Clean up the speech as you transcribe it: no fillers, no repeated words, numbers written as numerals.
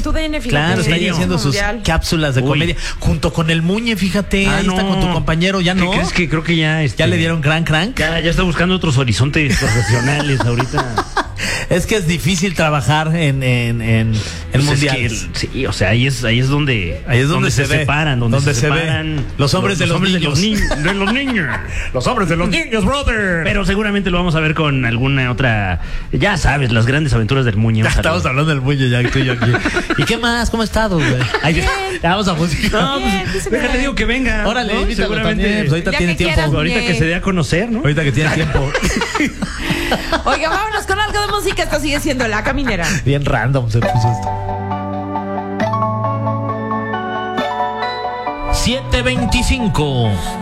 tu DN, fíjate. Claro, está ahí haciendo sus Mundial. cápsulas de comedia. Junto con el Muñe, fíjate. Ahí está con tu compañero, ya no. ¿Qué crees? Que creo que ya... ¿Ya le dieron gran crank? Ya está buscando otros horizontes profesionales ahorita. Es que es difícil trabajar en Pues mundiales. sí, o sea, ahí es donde se ve, separan, donde se separan ve los hombres de los niños. De los niños. Los hombres de los niños, brother. Pero seguramente lo vamos a ver con alguna otra, ya sabes, las grandes aventuras del Muñe. Ya estamos hablando del Muñe, ya tú y yo aquí. ¿Y qué más? ¿Cómo has estado, güey? Bien. Ya vamos a música. No, Bien, pues, dice déjate, que- digo que venga. Órale, ¿no? invítalo Seguramente también, pues ahorita Ya tiene que tiempo. quieras, ahorita Muñe. que se dé a conocer, ¿no? Ahorita que tiene tiempo. Oiga, vámonos con algo de música. Esto sigue siendo La Caminera. Bien random se puso esto. 7:25